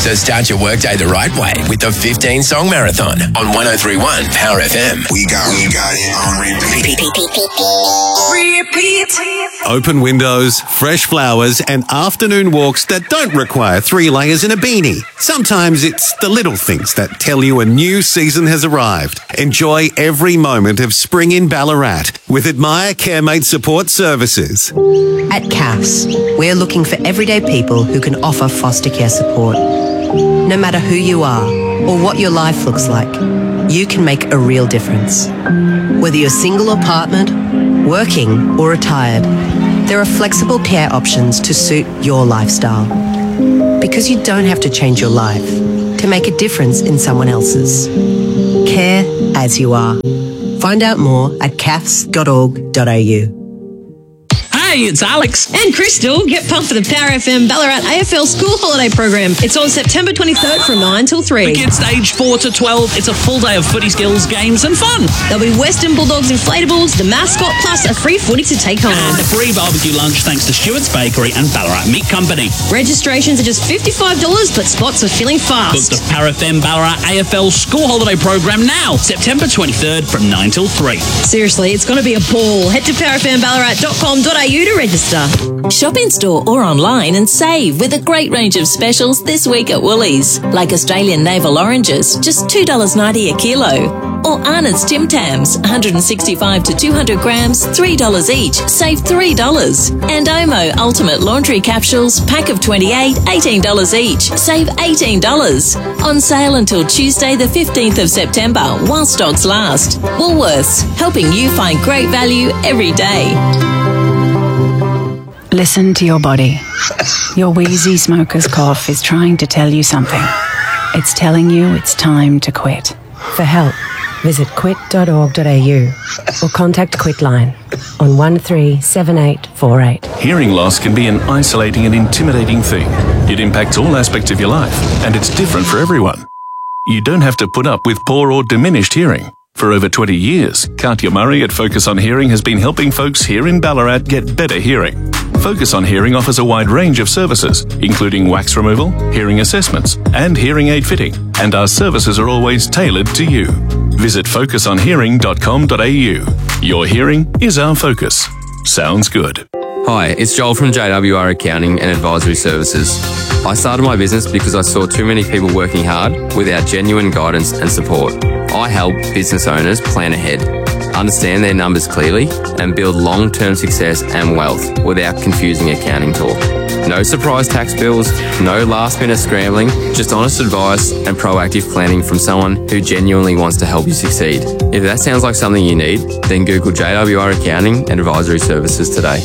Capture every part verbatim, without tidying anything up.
So start your workday the right way with the fifteen song marathon on one oh three point one Power F M. We got, we got it on repeat. Repeat. Open windows, fresh flowers, and afternoon walks that don't require three layers and a beanie. Sometimes it's the little things that tell you a new season has arrived. Enjoy every moment of spring in Ballarat with Admire CareMate Support Services. At C A F S, we're looking for everyday people who can offer foster care support. No matter who you are or what your life looks like, you can make a real difference. Whether you're single or partnered, working or retired, there are flexible care options to suit your lifestyle. Because you don't have to change your life to make a difference in someone else's. Care as you are. Find out more at c a f s dot org dot a u. Hey, it's Alex. And Crystal. Get pumped for the Power F M Ballarat A F L School Holiday Program. It's on September twenty-third from nine till three. For kids aged four to twelve, it's a full day of footy skills, games and fun. There'll be Western Bulldogs inflatables, the mascot, plus a free footy to take home. And a free barbecue lunch thanks to Stewart's Bakery and Ballarat Meat Company. Registrations are just fifty-five dollars, but spots are filling fast. Book the Power F M Ballarat A F L School Holiday Program now, September twenty-third from nine till three. Seriously, it's going to be a ball. Head to power f m ballarat dot com dot a u to register. Shop in store or online and save with a great range of specials this week at Woolies, like Australian navel oranges, just two dollars ninety a kilo. Or Arnott's Tim Tams, one hundred sixty-five to two hundred grams, three dollars each, save three dollars. And Omo Ultimate Laundry Capsules, pack of twenty-eight, eighteen dollars each, save eighteen dollars. On sale until Tuesday the fifteenth of September, while stocks last. Woolworths, helping you find great value every day. Listen to your body. Your wheezy smoker's cough is trying to tell you something. It's telling you it's time to quit. For help, visit quit dot org dot a u or contact Quitline on one three seven eight four eight. Hearing loss can be an isolating and intimidating thing. It impacts all aspects of your life, and it's different for everyone. You don't have to put up with poor or diminished hearing. For over twenty years, Katya Murray at Focus on Hearing has been helping folks here in Ballarat get better hearing. Focus on Hearing offers a wide range of services, including wax removal, hearing assessments, and hearing aid fitting, and our services are always tailored to you. Visit focus on hearing dot com dot a u. Your hearing is our focus. Sounds good. Hi, it's Joel from J W R Accounting and Advisory Services. I started my business because I saw too many people working hard without genuine guidance and support. I help business owners plan ahead, understand their numbers clearly, and build long-term success and wealth without confusing accounting talk. No surprise tax bills, no last-minute scrambling, just honest advice and proactive planning from someone who genuinely wants to help you succeed. If that sounds like something you need, then Google J W R Accounting and Advisory Services today.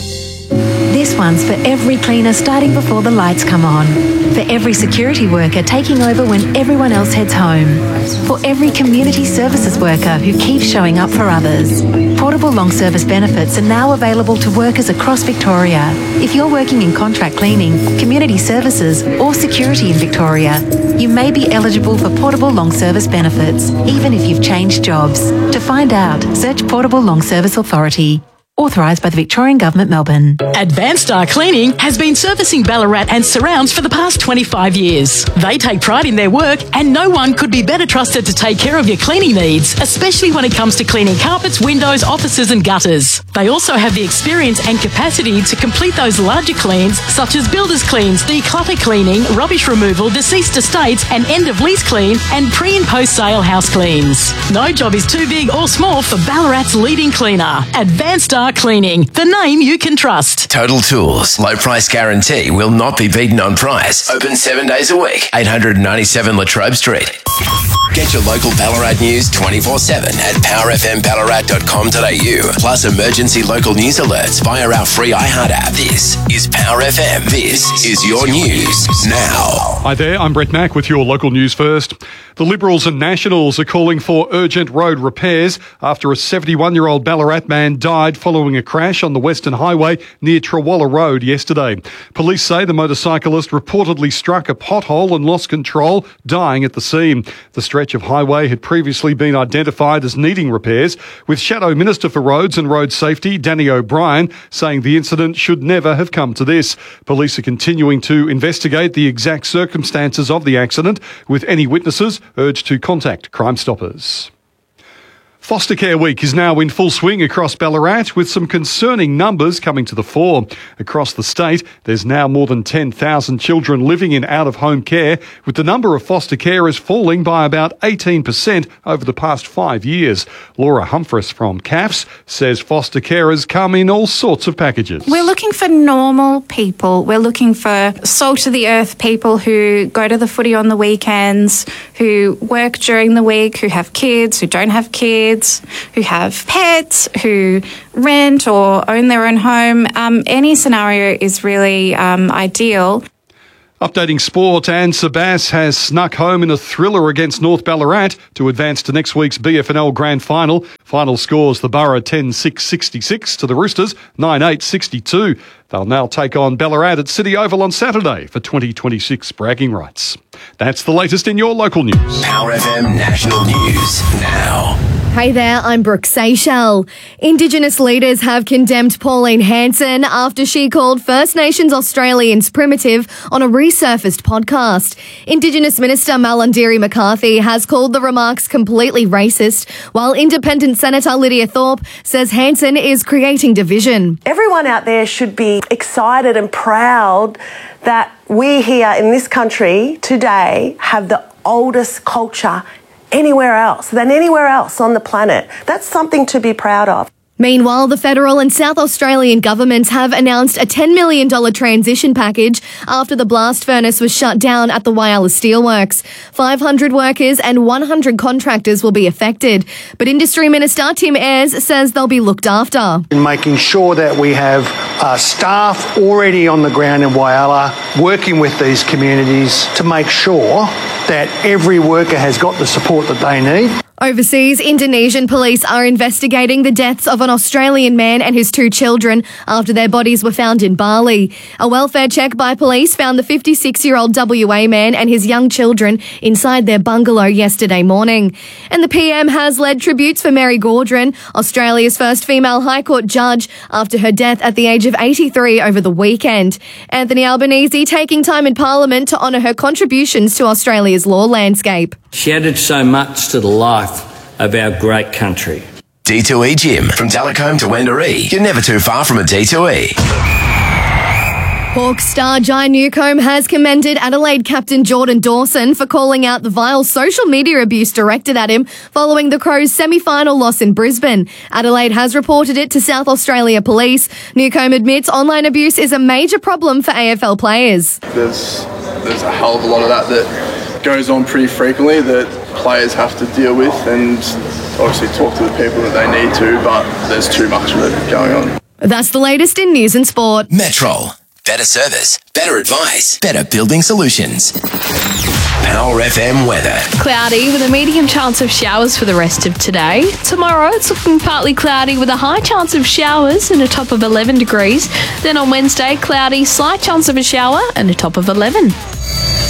This one's for every cleaner starting before the lights come on. For every security worker taking over when everyone else heads home. For every community services worker who keeps showing up for others. Portable long service benefits are now available to workers across Victoria. If you're working in contract cleaning, community services or security in Victoria, you may be eligible for portable long service benefits, even if you've changed jobs. To find out, search Portable Long Service Authority. Authorised by the Victorian Government, Melbourne. Advanced Star Cleaning has been servicing Ballarat and surrounds for the past twenty-five years. They take pride in their work and no one could be better trusted to take care of your cleaning needs, especially when it comes to cleaning carpets, windows, offices and gutters. They also have the experience and capacity to complete those larger cleans such as builders cleans, declutter cleaning, rubbish removal, deceased estates and end of lease clean and pre and post sale house cleans. No job is too big or small for Ballarat's leading cleaner. Advanced Star Cleaning, the name you can trust. Total Tools, low price guarantee, will not be beaten on price. Open seven days a week. eight ninety-seven Latrobe Street. Get your local Ballarat news twenty-four seven at power f m ballarat dot com dot a u. Plus emergency local news alerts via our free iHeart app. This is Power F M. This is your news now. Hi there, I'm Brett Mack with your local news first. The Liberals and Nationals are calling for urgent road repairs after a seventy-one-year-old Ballarat man died following a crash on the Western Highway near Trawalla Road yesterday. Police say the motorcyclist reportedly struck a pothole and lost control, dying at the scene. The stretch stretch of highway had previously been identified as needing repairs, with Shadow Minister for Roads and Road Safety, Danny O'Brien, saying the incident should never have come to this. Police are continuing to investigate the exact circumstances of the accident, with any witnesses urged to contact Crime Stoppers. Foster Care Week is now in full swing across Ballarat, with some concerning numbers coming to the fore. Across the state, there's now more than ten thousand children living in out-of-home care, with the number of foster carers falling by about eighteen percent over the past five years. Laura Humphreys from C A F S says foster carers come in all sorts of packages. We're looking for normal people. We're looking for salt-of-the-earth people who go to the footy on the weekends, who work during the week, who have kids, who don't have kids, who have pets, who rent or own their own home. Um, any scenario is really um, ideal. Updating sport, Anne Sabas has snuck home in a thriller against North Ballarat to advance to next week's B F N L Grand Final. Final scores the Borough ten six sixty-six to the Roosters nine eight sixty-two. They'll now take on Ballarat at City Oval on Saturday for twenty twenty-six bragging rights. That's the latest in your local news. Power F M National News now. Hey there, I'm Brooke Seychelles. Indigenous leaders have condemned Pauline Hanson after she called First Nations Australians primitive on a resurfaced podcast. Indigenous Minister Malarndirri McCarthy has called the remarks completely racist, while Independent Senator Lydia Thorpe says Hanson is creating division. Everyone out there should be excited and proud that we here in this country today have the oldest culture anywhere else, than anywhere else on the planet. That's something to be proud of. Meanwhile, the federal and South Australian governments have announced a ten million dollars transition package after the blast furnace was shut down at the Whyalla Steelworks. five hundred workers and one hundred contractors will be affected. But Industry Minister Tim Ayres says they'll be looked after. In making sure that we have uh, staff already on the ground in Whyalla working with these communities to make sure that every worker has got the support that they need. Overseas, Indonesian police are investigating the deaths of an Australian man and his two children after their bodies were found in Bali. A welfare check by police found the fifty-six-year-old W A man and his young children inside their bungalow yesterday morning. And the P M has led tributes for Mary Gaudron, Australia's first female High Court judge, after her death at the age of eighty-three over the weekend. Anthony Albanese taking time in Parliament to honour her contributions to Australia's law landscape. She added so much to the life of our great country. D two E Gym. From Talcombe to Wendouree, you're never too far from a D two E. Hawks star Jai Newcombe has commended Adelaide captain Jordan Dawson for calling out the vile social media abuse directed at him following the Crows' semi-final loss in Brisbane. Adelaide has reported it to South Australia Police. Newcombe admits online abuse is a major problem for A F L players. There's, there's a hell of a lot of that that goes on pretty frequently that players have to deal with and obviously talk to the people that they need to, but there's too much of it going on. That's the latest in news and sport. Metrol. Better service, better advice, better building solutions. Power F M weather. Cloudy with a medium chance of showers for the rest of today. Tomorrow it's looking partly cloudy with a high chance of showers and a top of eleven degrees. Then on Wednesday, cloudy, slight chance of a shower and a top of eleven.